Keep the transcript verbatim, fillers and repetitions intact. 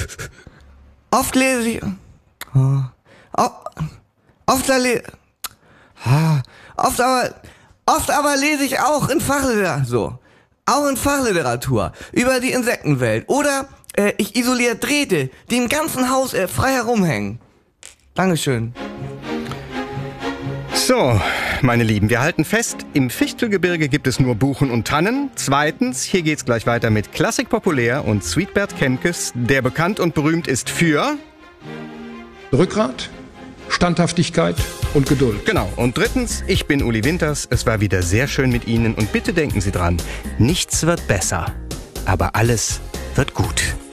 Oft lese ich... Oh, oft, le, oft, aber, oft aber lese ich auch in Fachliteratur, so, auch in Fachliteratur über die Insektenwelt. Oder äh, ich isoliere Drähte, die im ganzen Haus äh, frei herumhängen. Dankeschön. So, meine Lieben, wir halten fest, im Fichtelgebirge gibt es nur Buchen und Tannen. Zweitens, hier geht's gleich weiter mit Klassik populär und Sweetbert Kemkes, der bekannt und berühmt ist für... Rückgrat, Standhaftigkeit und Geduld. Genau. Und drittens, ich bin Uli Winters. Es war wieder sehr schön mit Ihnen. Und bitte denken Sie dran, nichts wird besser, aber alles wird gut.